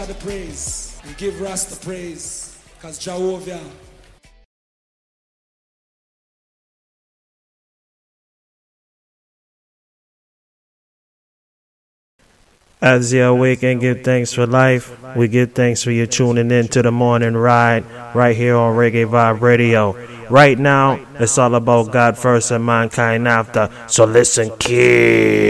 the praise and give Rasta praise, because Jehovah. As you awake and give thanks for life, we give thanks for you tuning in to the morning ride right here on Reggae Vibe Radio. Right now, it's all about God first and mankind after. So listen, kid.